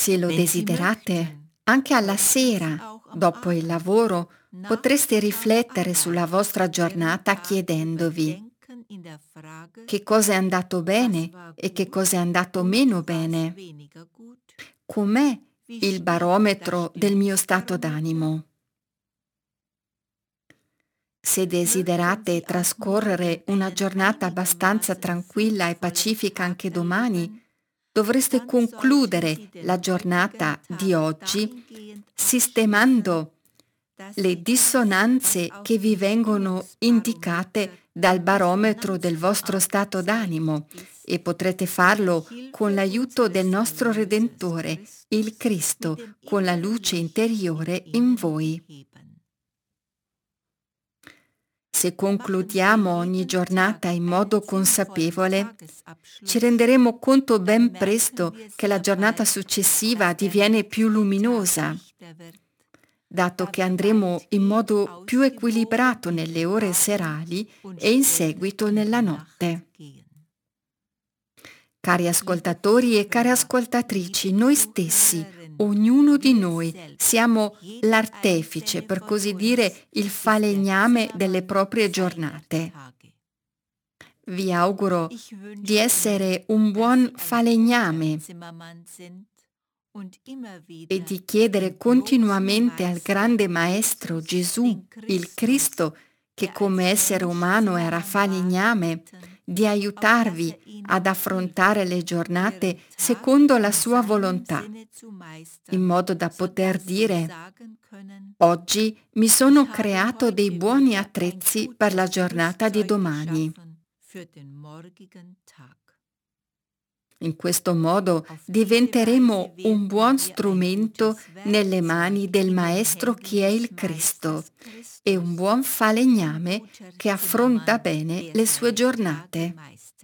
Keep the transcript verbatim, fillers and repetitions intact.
Se lo desiderate, anche alla sera, dopo il lavoro, potreste riflettere sulla vostra giornata chiedendovi: che cosa è andato bene e che cosa è andato meno bene? Com'è il barometro del mio stato d'animo? Se desiderate trascorrere una giornata abbastanza tranquilla e pacifica anche domani, dovreste concludere la giornata di oggi sistemando le dissonanze che vi vengono indicate dal barometro del vostro stato d'animo, e potrete farlo con l'aiuto del nostro Redentore, il Cristo, con la luce interiore in voi. Se concludiamo ogni giornata in modo consapevole, ci renderemo conto ben presto che la giornata successiva diviene più luminosa, dato che andremo in modo più equilibrato nelle ore serali e in seguito nella notte. Cari ascoltatori e care ascoltatrici, noi stessi, ognuno di noi, siamo l'artefice, per così dire, il falegname delle proprie giornate. Vi auguro di essere un buon falegname e di chiedere continuamente al grande Maestro Gesù, il Cristo, che come essere umano era falegname, di aiutarvi ad affrontare le giornate secondo la sua volontà, in modo da poter dire: oggi mi sono creato dei buoni attrezzi per la giornata di domani. In questo modo diventeremo un buon strumento nelle mani del Maestro che è il Cristo e un buon falegname che affronta bene le sue giornate.